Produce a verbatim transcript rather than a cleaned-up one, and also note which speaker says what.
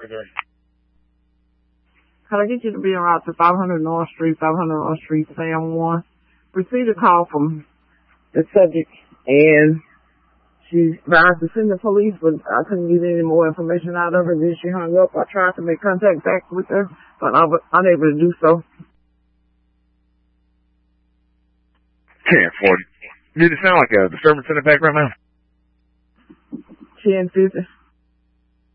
Speaker 1: Could I get you to be en route to five hundred North Street, five hundred North Street, Sam one? Received a call from the subject, and she advised to send the police, but I couldn't get any more information out of her. Then she hung up. I tried to make contact back with her, but I was unable to do so.
Speaker 2: ten forty. Did it sound like a disturbance in the background now?
Speaker 1: ten fifty.